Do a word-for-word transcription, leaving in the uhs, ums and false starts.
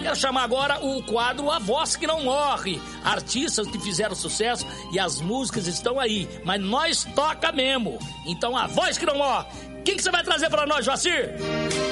quero chamar agora o quadro A Voz Que Não Morre. Artistas que fizeram sucesso e as músicas estão aí, mas nós toca mesmo. Então, A Voz Que Não Morre. Quem que você vai trazer pra nós, Joacir?